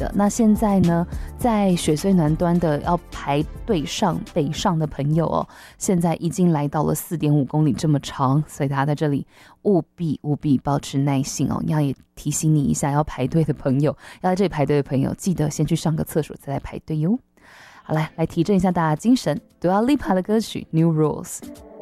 的。那现在呢，在雪隧南端的要排队上北上的朋友哦，现在已经来到了4.5公里这么长，所以大家在这里务必保持耐心哦。要也提醒你一下，要排队的朋友，要在这里排队的朋友，记得先去上个厕所再来排队哟。好，来提振一下大家精神，Dua Lipa 的歌曲《New Rules》。